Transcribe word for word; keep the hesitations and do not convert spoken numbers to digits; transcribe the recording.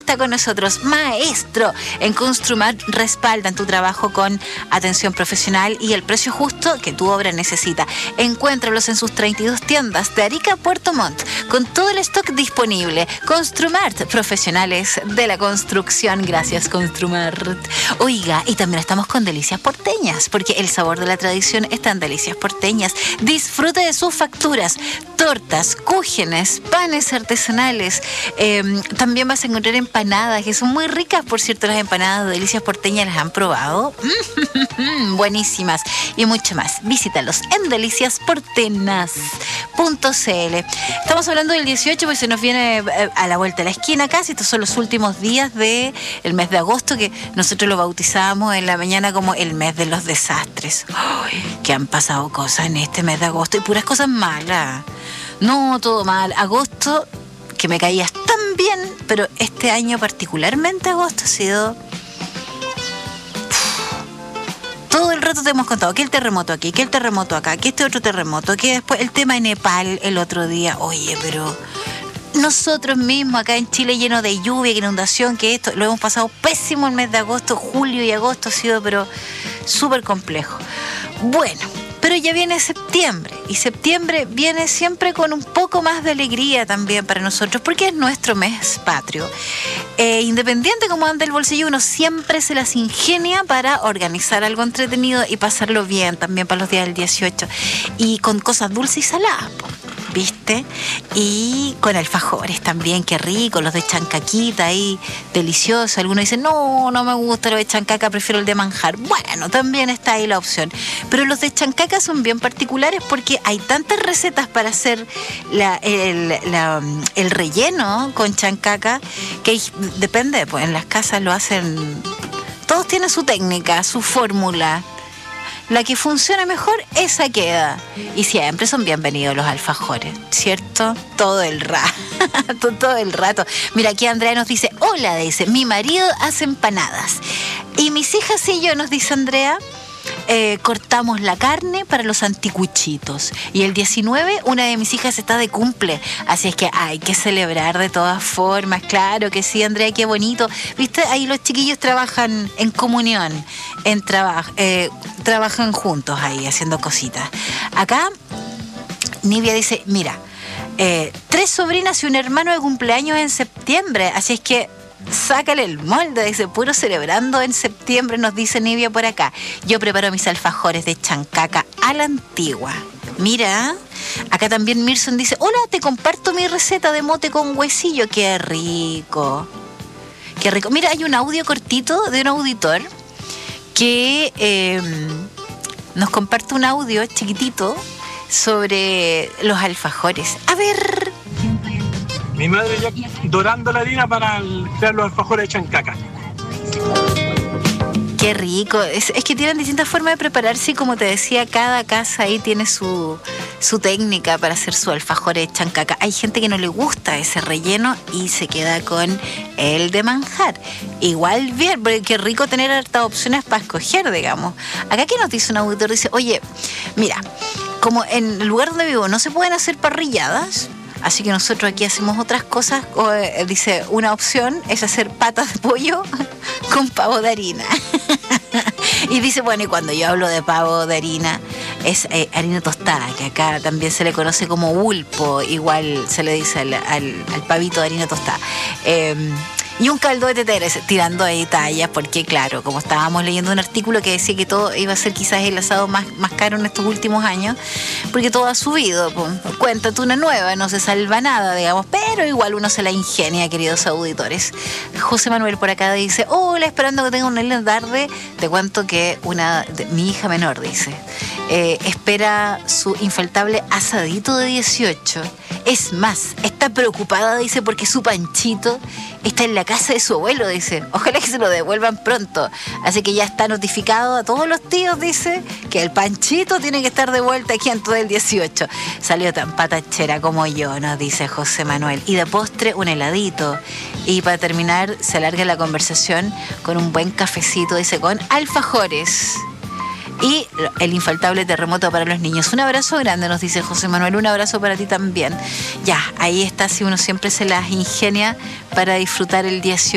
está con nosotros, maestro en Construmat. Respaldan tu trabajo con atención profesional y el precio justo que tu obra necesita. Encuéntralos en sus treinta y dos tiendas de Arica a Puerto Montt, con todo el stock disponible. Construmart, profesionales de la construcción. Gracias, Construmart. Oiga, y también estamos con Delicias Porteñas, porque el sabor de la tradición está en Delicias Porteñas. Disfrute de sus facturas, tortas, cúgenes, panes artesanales. Eh, también vas a encontrar empanadas, que son muy ricas, por cierto. Las empanadas de Delicias Porteñas, ¿las han probado? Buenísimas. Y mucho más. Visítalos en delicias portenas punto c l. Estamos hablando del dieciocho, pues se nos viene a la vuelta de la esquina casi. Estos son los últimos días del mes de agosto, que nosotros lo bautizamos en la mañana como el mes de los desastres. ¡Ay! Que han pasado cosas en este mes de agosto, y puras cosas malas. No, todo mal. Agosto, que me caías tan bien, pero este año particularmente agosto ha sido... Todo el rato te hemos contado que el terremoto aquí, que el terremoto acá, que este otro terremoto, que después el tema de Nepal el otro día. Oye, pero nosotros mismos acá en Chile, lleno de lluvia, que inundación, que esto, lo hemos pasado pésimo el mes de agosto. Julio y agosto ha sido pero súper complejo. Bueno, pero ya viene septiembre, y septiembre viene siempre con un poco más de alegría también para nosotros, porque es nuestro mes patrio. Eh, independiente como anda el bolsillo, uno siempre se las ingenia para organizar algo entretenido y pasarlo bien también para los días del dieciocho, y con cosas dulces y saladas, ¿viste? Y con alfajores también, qué rico, los de chancaquita ahí, delicioso. Algunos dicen, no, no me gusta lo de chancaca, prefiero el de manjar. Bueno, también está ahí la opción. Pero los de chancaca son bien particulares porque hay tantas recetas para hacer la, el, la, el relleno con chancaca, que hay, depende, pues en las casas lo hacen, todos tienen su técnica, su fórmula. La que funciona mejor, esa queda. Y siempre son bienvenidos los alfajores, ¿cierto? Todo el rato, todo el rato. Mira, aquí Andrea nos dice, hola, dice, mi marido hace empanadas. Y mis hijas y yo, nos dice Andrea, eh, cortamos la carne para los anticuchitos. Y el diecinueve, una de mis hijas está de cumple. Así es que hay que celebrar de todas formas. Claro que sí, Andrea, qué bonito. ¿Viste? Ahí los chiquillos trabajan en comunión, en trabajo, eh, trabajan juntos ahí, haciendo cositas. Acá, Nivia dice, mira, eh, tres sobrinas y un hermano de cumpleaños en septiembre. Así es que sácale el molde, dice, puro celebrando en septiembre, nos dice Nivia por acá. Yo preparo mis alfajores de chancaca a la antigua. Mira, acá también Mirson dice, hola, te comparto mi receta de mote con huesillo. Qué rico, qué rico. Mira, hay un audio cortito de un auditor que eh, nos comparte un audio chiquitito sobre los alfajores. A ver. Mi madre ya dorando la harina para crear los alfajores de chancaca. Qué rico. Es, es que tienen distintas formas de prepararse, y como te decía, cada casa ahí tiene su, su técnica para hacer su alfajor de chancaca. Hay gente que no le gusta ese relleno y se queda con el de manjar. Igual bien, porque qué rico tener hartas opciones para escoger, digamos. Acá que nos dice un auditor, dice, oye, mira, como en el lugar donde vivo no se pueden hacer parrilladas, así que nosotros aquí hacemos otras cosas. O, eh, dice, una opción es hacer patas de pollo con pavo de harina. Y dice, bueno, y cuando yo hablo de pavo de harina, es eh, harina tostada, que acá también se le conoce como ulpo, igual se le dice al, al, al pavito de harina tostada. Eh, Y un caldo de teteres, tirando ahí tallas, porque claro, como estábamos leyendo un artículo que decía que todo iba a ser quizás el asado más, más caro en estos últimos años, porque todo ha subido, pues, cuéntate una nueva, no se salva nada, digamos, pero igual uno se la ingenia, queridos auditores. José Manuel por acá dice, hola, esperando que tenga una linda tarde, te cuento que una de, mi hija menor, dice, eh, espera su infaltable asadito de dieciocho. Es más, está preocupada, dice, porque su Panchito está en la casa de su abuelo, dice. Ojalá que se lo devuelvan pronto. Así que ya está notificado a todos los tíos, dice, que el Panchito tiene que estar de vuelta aquí en todo el dieciocho. Salió tan patachera como yo, nos dice José Manuel. Y de postre, un heladito. Y para terminar, se alarga la conversación con un buen cafecito, dice, con alfajores. Y el infaltable terremoto para los niños. Un abrazo grande, nos dice José Manuel. Un abrazo para ti también. Ya, ahí está, si uno siempre se las ingenia para disfrutar el dieciocho.